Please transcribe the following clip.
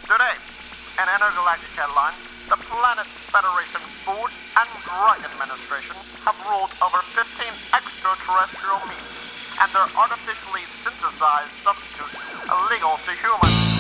Today, in intergalactic headlines, the planet's Federation Food and Drug Administration have ruled over 15 extraterrestrial meats and their artificially synthesized substitutes illegal to humans.